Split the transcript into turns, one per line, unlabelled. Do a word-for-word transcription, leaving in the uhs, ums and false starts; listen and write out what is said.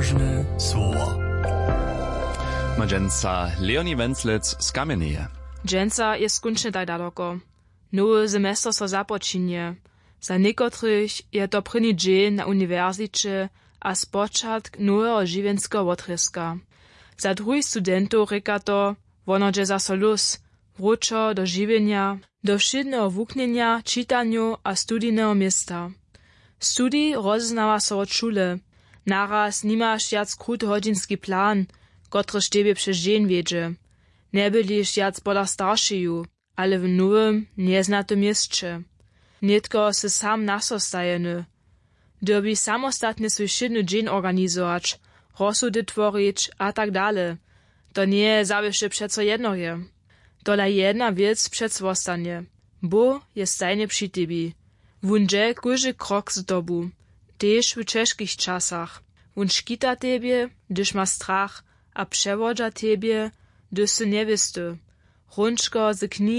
Ważne słowa.
Ma dżęca Leonie Wenzlec z Kamienieje.
Dżęca je skunčne tak daleko. Nowy semestr so započinie. Za niekotrych je to první dzień na uniwersycie a spočatk nowego živenského wotryska. Za druhých studentów reka to, wono dže zaso luz, wróčo do žiwenia, do všedného wuknenia, čitaniu a studijného miesta. Studij rozeznawa so od šule. Naraz nimaš jac krut hodzinski plan, kotryż tebie przez dzień wiedzie. Nie byliš jac pola staršiju, ale w nowym, nieznatym mieście. Nitko se sam nasostajeny. Derby samostatnie swój szydny dzień organizować, rozsudy tworić a tak dalej. To nie zawsze przeco jedno je. Tola jedna wiec przeco ostanie. Bo jest stajnie przy tebie. Wun dże kuży krok z tobu. Tež w ciężkich czasach. Wun škita tebie, gdyż ma strach, a przewodza tebie, gdyż se nie wisty. Rączko z kni